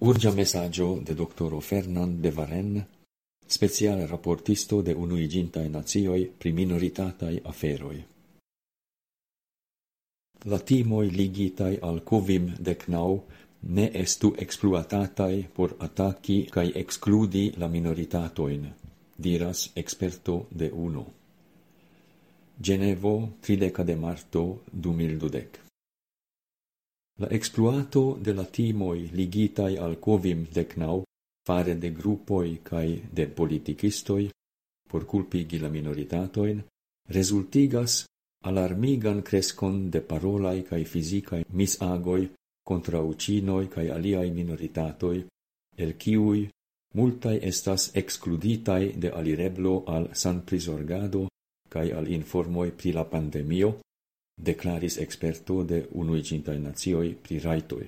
Urgia messaggio de doctoro Fernand de Varenne, speciale rapportisto de Unuigintae Nazioi pri minoritatai aferoi. La timoi ligitai al COVID-19 ne estu exploatatai por attacchi cae excludi la minoritatoin, diras experto de UNO. Genevo, 30 de marto 2012. La exploato de la timoi ligitai al COVID-19 fare de gruppoi cae de politicistoi por culpigi la minoritatoin resultigas alarmigan crescon de parolai cae fisicae misagoi contra ucinoi cae aliai minoritatoi, el ciui multae estas excluditai de alireblo al sanprisorgado cae al informoi pri la pandemio, declaris experto de Unuigintae Nazioi pri raitoi.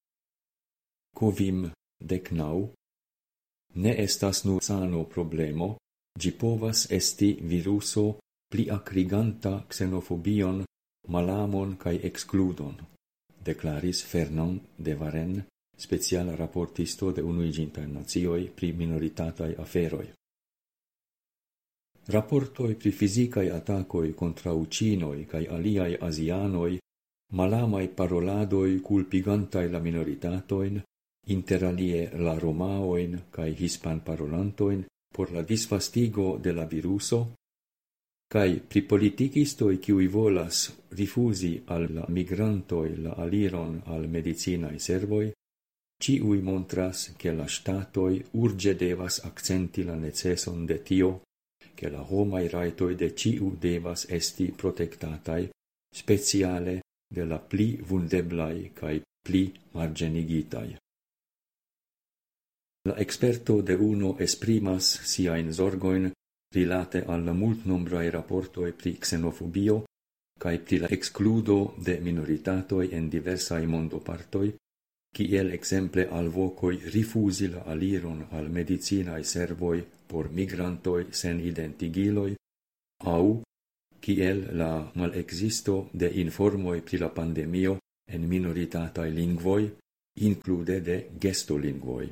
COVID-19 ne estas nur sano problemo, gi povas esti viruso pli acriganta xenofobion, malamon cae excludon, declaris Fernand de Varenne, speciala rapportisto de Unuigintae Nazioi pri minoritatai aferoi. Rapportoi pri fisicae attacoi contra ucinoi cae aliai asianoi, malamai paroladoi culpigantai la minoritatoin, inter alie la romaoin cae hispan parolantoin por la disvastigo de la viruso, cae pri politicistoi kiui volas rifusi al la migrantoi la aliron al medicinae servoi, ciui montras che la statoi urge devas accenti la necesson de tio, che la homai raitoi de ciu devas esti protectatai, speciale de la pli vulneblai cae pli margenigitai. La experto de UNO esprimas siain zorgoin rilate alla multnombrae rapportoi pri xenofobio cae pri la excludo de minoritatoi en diversae mondopartoi, kiel exemple alvocoi rifusi la aliron al medicinae servoi por migrantoi sen identigiloi, au kiel la malexisto de informoi pri la pandemio en minoritatai lingvoi, include de gestolingvoi.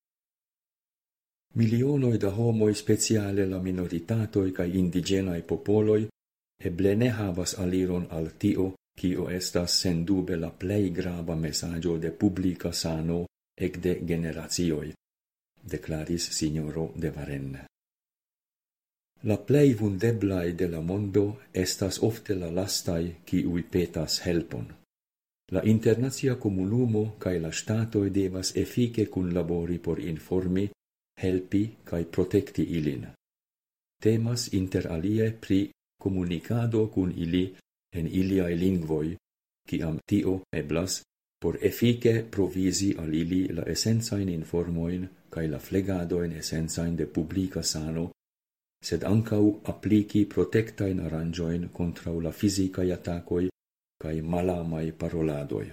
Milionoi da homoi speciale la minoritatoi cae indigenae popoloi eble ne havas aliron al tio cio estas sen dube la plei grava messaggio de publica sano ec de generatioi, declaris signoro de Varenne. La plei vulneblai de la mondo estas ofte la lastai ciui petas helpon. La internazia comunumo cae la statoi devas efike cunlabori por informi, helpi cae protecti ilin. Temas inter alie pri comunicado cun ili en iliae lingvoi, ciam tio eblas, por efike provisi al ili la essenzain informoin cae la flegadoin essenzain de publica sano, sed ancau applici protectain arrangioin contra la fisicae attacoi cae malamai paroladoi.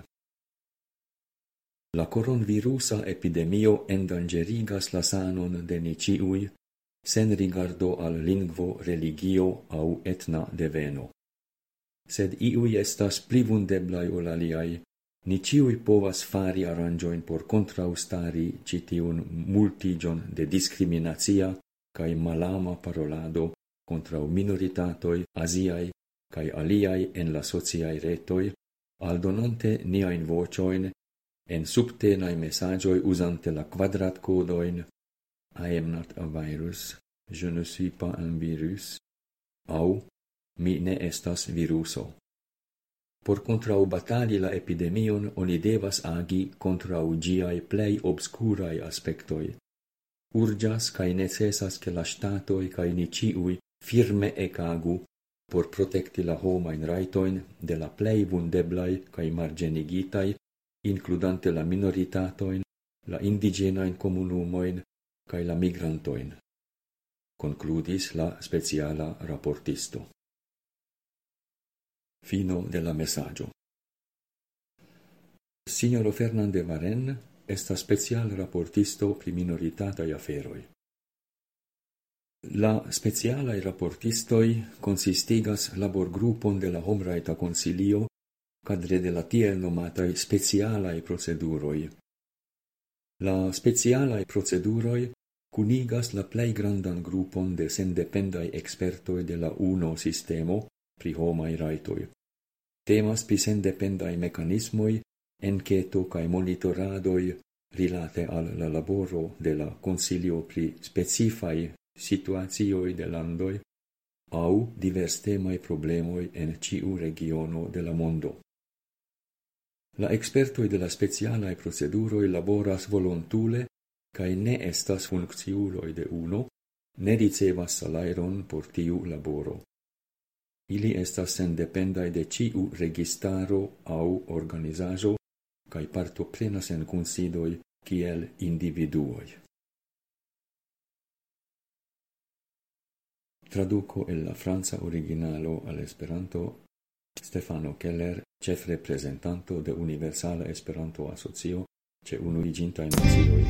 La coronavirusa epidemio endangerigas la sanon de ni ciui, sen rigardo al lingvo, religio au etna deveno. Sed iui estas pli vulneblai ol aliai, ni ciui povas fari arrangioin por contraustari citiun multigion de discriminatia cae malama parolado contra minoritatoi asiai cae aliai en la sociae retoi, aldonante niain vocioin en subtenae messagioi usante la quadrat-codoin I am not a virus, je ne suis pas un virus, au mi ne estas viruso. Por contrau batali la epidemion oni devas agi contrau giai plei obscurae aspectoi. Urgias cae necessas che la statoi cae ni ciui firme ecagu por protecti la homain raitoin de la plei vulneblai cae margenigitai, includante la minoritatoin, la indigenain comunumoin cae la migrantoin, concludis la speciala rapportisto. Fino de la messaggio. Signoro Fernand de Varenne estas special rapportisto pri minoritatai aferoi. La specialae rapportistoi consistigas laborgrupon de la Homraita Consilio cadre de la tiel nomatai specialae proceduroi, La specialae proceduroi cunigas la plei grandan grupon de sendependai expertoi de la UNO sistemo pri homai raitoi. Temas pri sendependai mecanismoi, enqueto cae monitoradoi rilate al la laboro de la Consilio pri specifai situatioi de landoi au divers temai problemoi en ciu regiono de la mondo. La expertoi de la specialae proceduroi laboras volontule cae ne estas funcciuloi de UNO, ne ricevas salairon por tiu laboro. Ili estas sendependai de ciu registaro au organizajo cae partoprenas en kunsidoi kiel individuoi. Traduco el la franca originalo al Esperanto Stefano Keller, chef representanto de Universala Esperanto Asocio, ce Unuiĝintaj Nacioj,